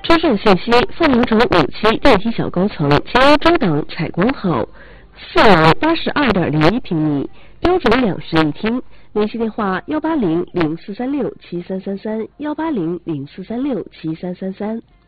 车上信息：凤凰城5期电梯小高层，经周档采光好，4楼82.01平米，标准2室1厅。联系电话：180-0436-7333，180-0436-7333。